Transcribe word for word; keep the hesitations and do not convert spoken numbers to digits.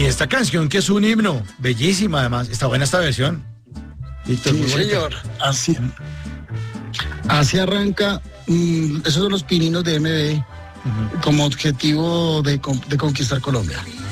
esta canción que es un himno, bellísima además, está buena esta versión. Víctor, Sí, muy bonita. señor. Así, así arranca. mm, esos son los pininos de M B Ujú. como objetivo de, con- de conquistar Colombia.